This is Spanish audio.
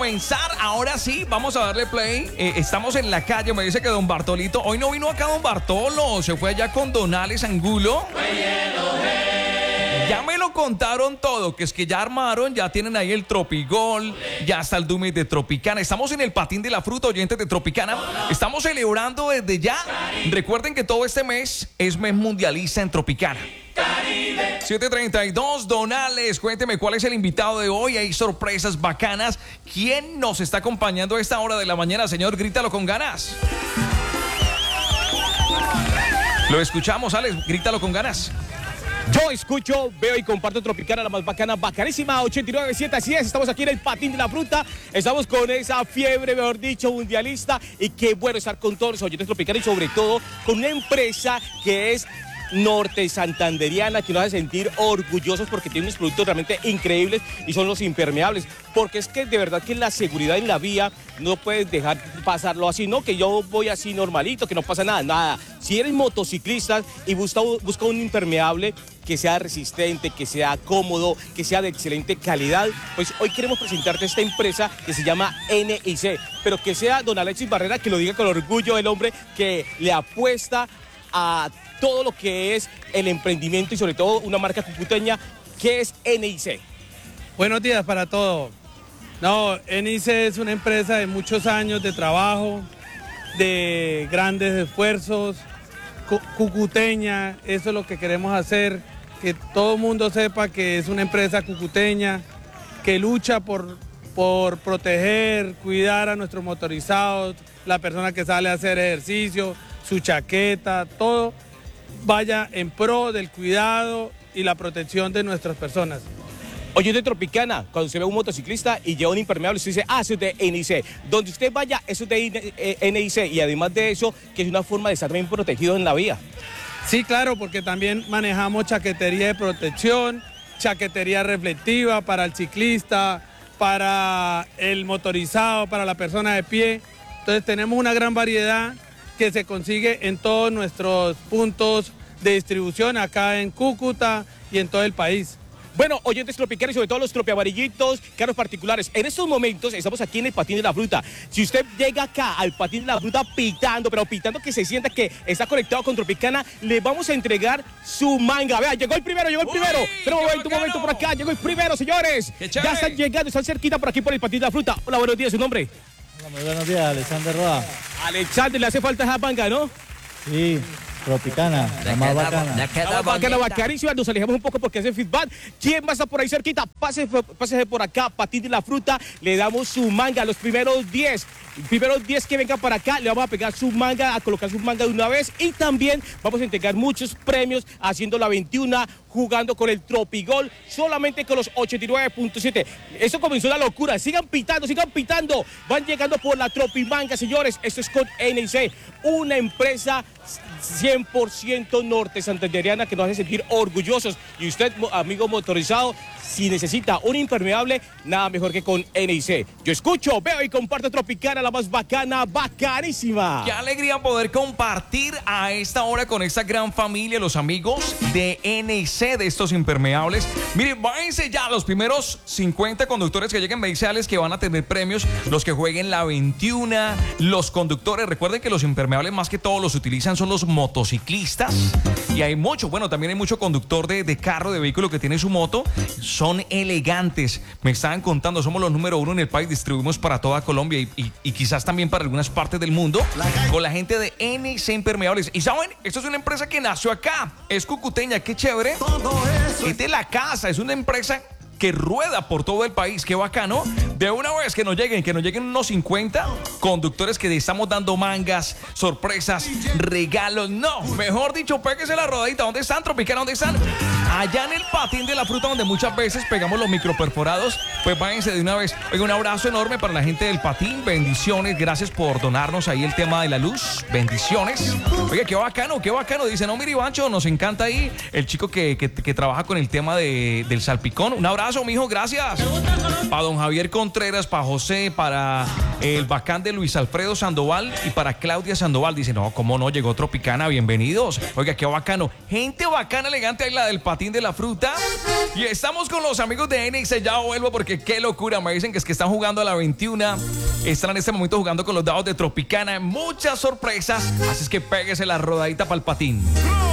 comenzar. Ahora sí, vamos a darle play. Estamos en la calle. Me dice que don Bartolito. Hoy no vino acá don Bartolo. Se fue allá con don Alex Angulo. Ya me lo contaron todo, que es que ya armaron, ya tienen ahí el Tropigol, ya está el Dumit de Tropicana. Estamos en el Patín de la Fruta, oyentes de Tropicana. Estamos celebrando desde ya. Recuerden que todo este mes es mes mundialista en Tropicana. 7:32, don Alex, cuénteme cuál es el invitado de hoy. Hay sorpresas bacanas. ¿Quién nos está acompañando a esta hora de la mañana, señor? Grítalo con ganas. Lo escuchamos, Alex, grítalo con ganas. Yo escucho, veo y comparto Tropicana, la más bacana, bacanísima, 89.7, así es, estamos aquí en el Patín de la Fruta, estamos con esa fiebre, mejor dicho, mundialista, y qué bueno estar con todos los oyentes tropicanos y sobre todo con una empresa que es norte santanderiana, que nos hace sentir orgullosos porque tiene unos productos realmente increíbles y son los impermeables, porque es que de verdad que la seguridad en la vía no puedes dejar pasarlo así, no que yo voy así normalito, que no pasa nada, si eres motociclista y busca un impermeable que sea resistente, que sea cómodo, que sea de excelente calidad, pues hoy queremos presentarte esta empresa que se llama NIC, pero que sea don Alexis Barrera que lo diga con orgullo, el hombre que le apuesta a todo lo que es el emprendimiento y sobre todo una marca cucuteña que es NIC. Buenos días para todos. No, NIC es una empresa de muchos años de trabajo, de grandes esfuerzos, cucuteña, eso es lo que queremos hacer, que todo el mundo sepa que es una empresa cucuteña, que lucha por proteger, cuidar a nuestros motorizados, la persona que sale a hacer ejercicio, su chaqueta, todo vaya en pro del cuidado y la protección de nuestras personas. Oye, de Tropicana, cuando usted ve un motociclista y lleva un impermeable, usted dice, eso es de NIC. Donde usted vaya, eso es de NIC. Y además de eso, que es una forma de estar bien protegido en la vía. Sí, claro, porque también manejamos chaquetería de protección, chaquetería reflectiva para el ciclista, para el motorizado, para la persona de pie. Entonces tenemos una gran variedad que se consigue en todos nuestros puntos de distribución acá en Cúcuta y en todo el país. Bueno, oyentes tropicanos y sobre todo los tropiamarillitos, carros particulares, en estos momentos estamos aquí en el Patín de la Fruta. Si usted llega acá al Patín de la Fruta pitando, pero pitando que se sienta que está conectado con Tropicana, le vamos a entregar su manga. Vea, llegó el primero. Pero un momento por acá, llegó el primero, señores. Ya están llegando, están cerquita por aquí por el Patín de la Fruta. Hola, buenos días, ¿su nombre? Hola, muy buenos días, Alexander Roa. Alexander, le hace falta esa manga, ¿no? Sí. Tropicana, la más bacana. La bacana, bacanísima, nos alejamos un poco porque hace feedback. ¿Quién más está por ahí cerquita? Pásese por acá, Patín de la Fruta, le damos su manga a los primeros 10 que vengan para acá, le vamos a pegar su manga, a colocar su manga de una vez y también vamos a entregar muchos premios haciendo la 21, jugando con el Tropigol, solamente con los 89.7. Eso comenzó la locura, sigan pitando, van llegando por la Tropimanga, señores, esto es con NIC, una empresa 100% norte santanderiana que nos hace sentir orgullosos. Y usted, amigo motorizado, si necesita un impermeable, nada mejor que con NIC. Yo escucho, veo y comparto Tropicana, la más bacana, bacanísima. Qué alegría poder compartir a esta hora con esta gran familia, los amigos de NIC, de estos impermeables. Miren, váyanse ya los primeros 50 conductores que lleguen, me dice Alex que van a tener premios, los que jueguen la 21, los conductores. Recuerden que los impermeables más que todo los utilizan son los motociclistas y hay mucho, bueno, también hay mucho conductor de carro, de vehículo que tiene su moto, son elegantes, me estaban contando, somos los número 1 en el país, distribuimos para toda Colombia y quizás también para algunas partes del mundo, con la gente de NIC Impermeables. Y saben, esto es una empresa que nació acá, es cucuteña, qué chévere, es de la casa, es una empresa que rueda por todo el país, qué bacano. De una vez que nos lleguen unos 50 conductores que estamos dando mangas, sorpresas, regalos. No, mejor dicho, péguese la rodadita. ¿Dónde están, Tropicana? ¿Dónde están? Allá en el Patín de la Fruta, donde muchas veces pegamos los microperforados. Pues váyanse de una vez. Oiga, un abrazo enorme para la gente del Patín. Bendiciones, gracias por donarnos ahí el tema de la luz. Bendiciones. Oiga, qué bacano. Dice, no, mire, Ivancho, nos encanta ahí el chico que trabaja con el tema del salpicón. Un abrazo, mijo, gracias. Para don Javier Contreras, para José, para el bacán de Luis Alfredo Sandoval y para Claudia Sandoval. Dice, no, cómo no, llegó Tropicana, bienvenidos. Oiga, qué bacano. Gente bacana, elegante, ahí la del patín de la fruta. Y estamos con los amigos de NX, ya vuelvo porque qué locura. Me dicen que es que están jugando a la 21. Están en este momento jugando con los dados de Tropicana. Muchas sorpresas, así es que péguese la rodadita para el patín.